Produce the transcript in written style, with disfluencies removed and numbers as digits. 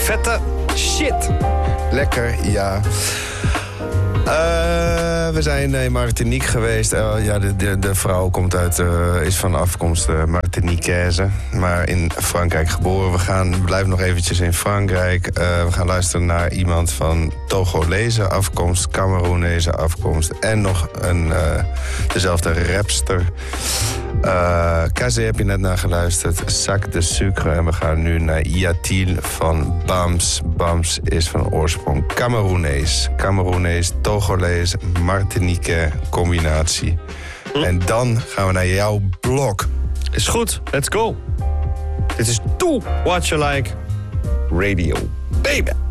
Vette shit. Lekker, ja. We zijn in Martinique geweest. De vrouw is van afkomst Martiniquaise, maar in Frankrijk geboren. We blijven nog eventjes in Frankrijk. We gaan luisteren naar iemand van Togolese afkomst, Cameroenese afkomst en nog dezelfde rapster. Kazé heb je net naar geluisterd. Sac de sucre. En we gaan nu naar Yatil van Bams. Bams is van oorsprong Cameroenees, Togolees, Martinique combinatie. En dan gaan we naar jouw blok. Is goed, let's go. Dit is To What You Like Radio. Baby.